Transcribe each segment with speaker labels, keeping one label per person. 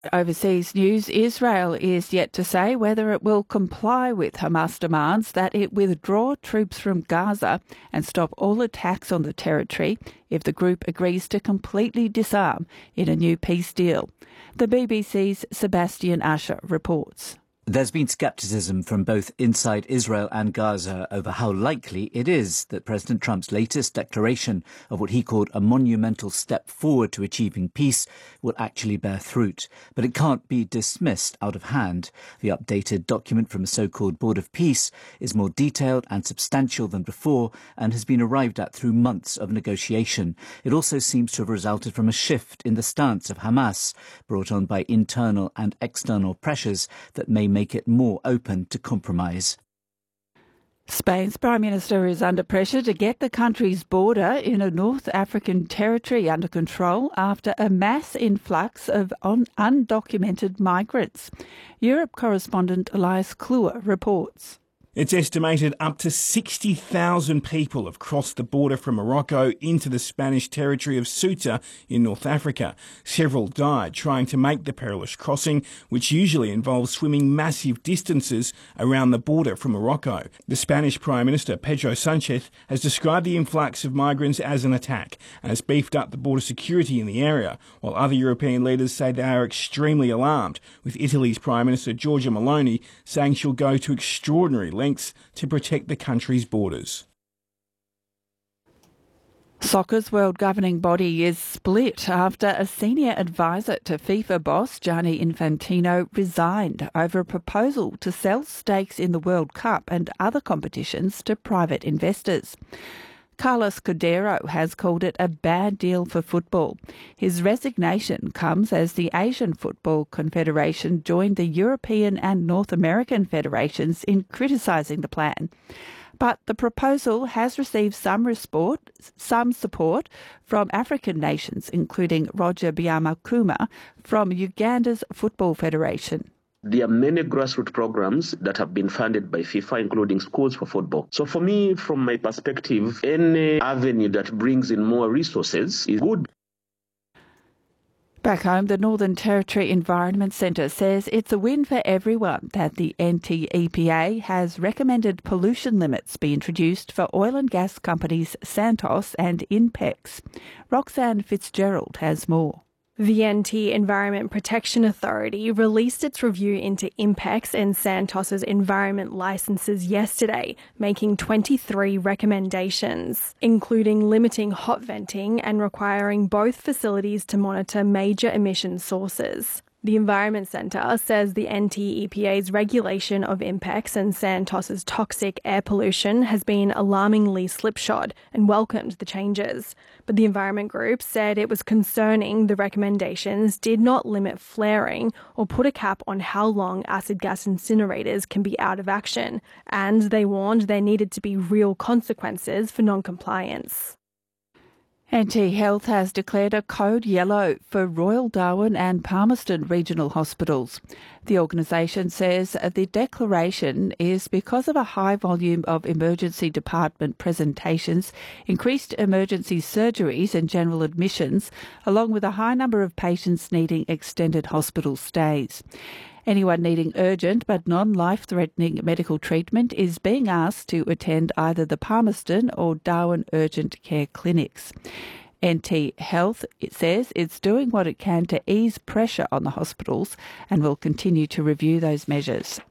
Speaker 1: Overseas news, Israel is yet to say whether it will comply with Hamas demands that it withdraw troops from Gaza and stop all attacks on the territory if the group agrees to completely disarm in a new peace deal. The BBC's Sebastian Usher reports.
Speaker 2: There's been scepticism from both inside Israel and Gaza over how likely it is that President Trump's latest declaration of what he called a monumental step forward to achieving peace will actually bear fruit. But it can't be dismissed out of hand. The updated document from a so-called Board of Peace is more detailed and substantial than before and has been arrived at through months of negotiation. It also seems to have resulted from a shift in the stance of Hamas, brought on by internal and external pressures that may make it more open to compromise.
Speaker 1: Spain's Prime Minister is under pressure to get the country's border in a North African territory under control after a mass influx of undocumented migrants. Europe correspondent Elias Kluwer reports.
Speaker 3: It's estimated up to 60,000 people have crossed the border from Morocco into the Spanish territory of Ceuta in North Africa. Several died trying to make the perilous crossing, which usually involves swimming massive distances around the border from Morocco. The Spanish Prime Minister, Pedro Sanchez, has described the influx of migrants as an attack and has beefed up the border security in the area, while other European leaders say they are extremely alarmed, with Italy's Prime Minister, Giorgia Meloni, saying she'll go to extraordinary lengths to protect the country's borders.
Speaker 1: Soccer's world governing body is split after a senior advisor to FIFA boss Gianni Infantino resigned over a proposal to sell stakes in the World Cup and other competitions to private investors. Carlos Cordeiro has called it a bad deal for football. His resignation comes as the Asian Football Confederation joined the European and North American federations in criticising the plan. But the proposal has received some support from African nations, including Roger Biamakuma from Uganda's Football Federation.
Speaker 4: There are many grassroots programs that have been funded by FIFA, including schools for football. So for me, from my perspective, any avenue that brings in more resources is good.
Speaker 1: Back home, the Northern Territory Environment Centre says it's a win for everyone that the NT-EPA has recommended pollution limits be introduced for oil and gas companies Santos and Inpex. Roxanne Fitzgerald has more.
Speaker 5: The NT Environment Protection Authority released its review into Inpex and Santos's environment licences yesterday, making 23 recommendations, including limiting hot venting and requiring both facilities to monitor major emission sources. The Environment Centre says the NT-EPA's regulation of Inpex and Santos's toxic air pollution has been alarmingly slipshod and welcomed the changes. But the Environment Group said it was concerning the recommendations did not limit flaring or put a cap on how long acid gas incinerators can be out of action, and they warned there needed to be real consequences for non-compliance.
Speaker 1: NT Health has declared a code yellow for Royal Darwin and Palmerston regional hospitals. The organisation says the declaration is because of a high volume of emergency department presentations, increased emergency surgeries and general admissions, along with a high number of patients needing extended hospital stays. Anyone needing urgent but non-life-threatening medical treatment is being asked to attend either the Palmerston or Darwin urgent care clinics. NT Health says it's doing what it can to ease pressure on the hospitals and will continue to review those measures.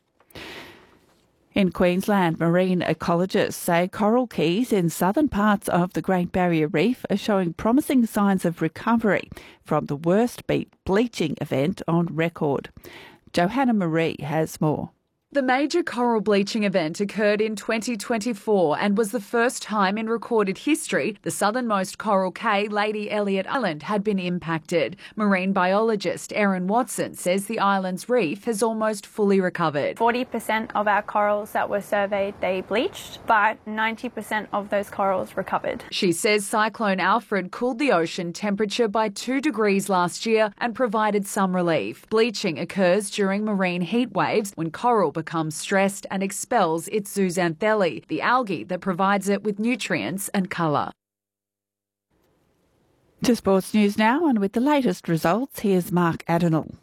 Speaker 1: In Queensland, marine ecologists say coral keys in southern parts of the Great Barrier Reef are showing promising signs of recovery from the worst bleaching event on record. Johanna Marie has more.
Speaker 6: The major coral bleaching event occurred in 2024 and was the first time in recorded history the southernmost coral cay, Lady Elliot Island, had been impacted. Marine biologist Erin Watson says the island's reef has almost fully recovered.
Speaker 7: 40% of our corals that were surveyed, they bleached, but 90% of those corals recovered.
Speaker 6: She says Cyclone Alfred cooled the ocean temperature by 2 degrees last year and provided some relief. Bleaching occurs during marine heat waves when coral becomes stressed and expels its zooxanthellae, the algae that provides it with nutrients and colour.
Speaker 1: To sports news now, and with the latest results, here's Mark Adenall.